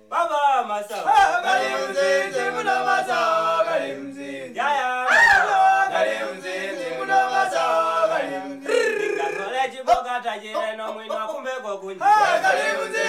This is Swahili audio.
Baba Masa. Gali mzinzi muno Masa. Gali mzinzi. Yaya. Gali mzinzi muno Masa. Gali mzinzi. Ngakole chiboka tajire no mwino kumbeko kunji. Gali mzinzi.